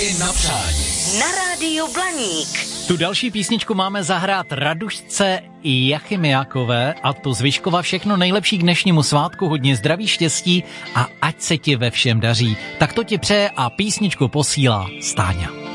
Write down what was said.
I na přání. Na rádiu Blaník. Tu další písničku máme zahrát Radušce Jachimiakové a to z Vyškova všechno nejlepší k dnešnímu svátku, hodně zdraví, štěstí a ať se ti ve všem daří. Tak to ti přeje a písničku posílá Stáňa.